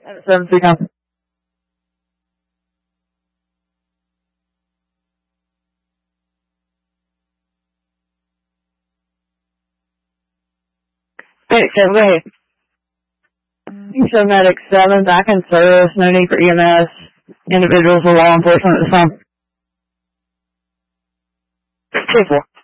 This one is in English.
739. Hey, so go ahead. So Medic 7, back in service, no need for EMS, individuals or law enforcement at the time. 2-4.